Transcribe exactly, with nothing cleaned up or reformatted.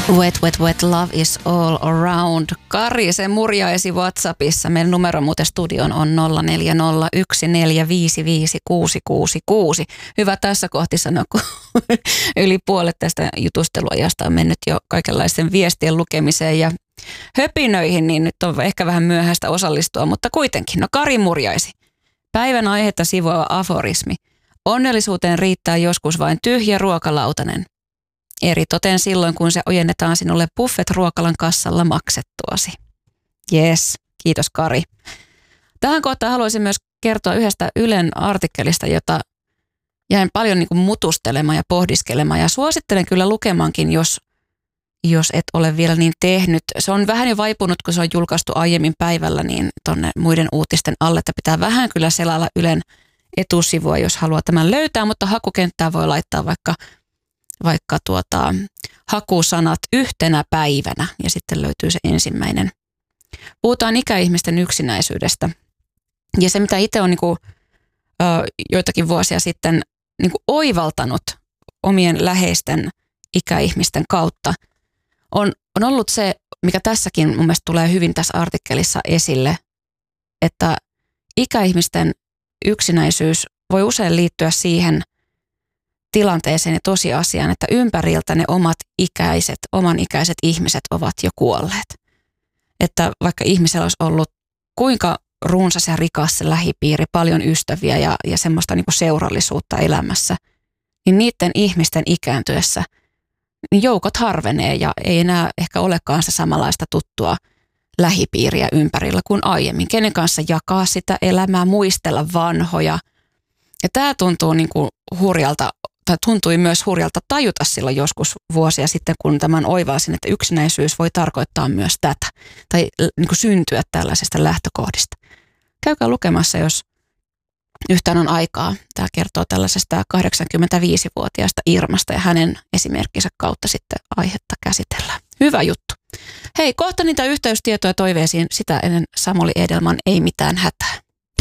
Wet, wet, wet, love is all around. Kari, se murjaisi WhatsAppissa. Meidän numero muuten studion on nolla neljä nolla yksi neljä viisi viisi kuusi kuusi kuusi. Hyvä tässä kohti sanoa, kun yli puolet tästä jutusteluajasta on mennyt jo kaikenlaisten viestien lukemiseen ja höpinöihin, niin nyt on ehkä vähän myöhäistä osallistua, mutta kuitenkin. No Kari murjaisi. Päivän aihetta sivuava aforismi. Onnellisuuteen riittää joskus vain tyhjä ruokalautanen. Eritoten silloin, kun se ojennetaan sinulle buffet-ruokalan kassalla maksettuasi. Jes, kiitos Kari. Tähän kohtaan haluaisin myös kertoa yhdestä Ylen artikkelista, jota jäin paljon niin kuin mutustelemaan ja pohdiskelemaan. Ja suosittelen kyllä lukemaankin, jos, jos et ole vielä niin tehnyt. Se on vähän jo vaipunut, kun se on julkaistu aiemmin päivällä, niin tonne muiden uutisten alle, että pitää vähän kyllä selailla Ylen etusivua, jos haluaa tämän löytää, mutta hakukenttää voi laittaa vaikka vaikka tuota, hakusanat yhtenä päivänä ja sitten löytyy se ensimmäinen. Puhutaan ikäihmisten yksinäisyydestä. Ja se, mitä itse on niin kuin, ö, joitakin vuosia sitten niin kuin oivaltanut omien läheisten ikäihmisten kautta, on, on ollut se, mikä tässäkin mun mielestä tulee hyvin tässä artikkelissa esille, että ikäihmisten yksinäisyys voi usein liittyä siihen tilanteeseen ja tosiasiaan, että ympäriltä ne omat ikäiset, oman ikäiset ihmiset ovat jo kuolleet. Että vaikka ihmisellä olisi ollut kuinka runsas ja rikas se lähipiiri, paljon ystäviä ja, ja semmoista niin kuin seurallisuutta elämässä, niin niiden ihmisten ikääntyessä niin joukot harvenee ja ei enää ehkä olekaan sitä samanlaista tuttua lähipiiriä ympärillä kuin aiemmin. Kenen kanssa jakaa sitä elämää, muistella vanhoja. Ja tämä tuntuu niin kuin hurjalta, tai tuntui myös hurjalta tajuta silloin joskus vuosia sitten, kun tämän oivalsin, että yksinäisyys voi tarkoittaa myös tätä, tai niin kuin syntyä tällaisesta lähtökohdista. Käykää lukemassa, jos yhtään on aikaa. Tämä kertoo tällaisesta kahdeksankymmentäviisivuotiaasta Irmasta ja hänen esimerkkinsä kautta sitten aihetta käsitellään. Hyvä juttu. Hei, kohta niitä yhteystietoja toiveisiin, sitä ennen Samuli Edelman Ei mitään hätää.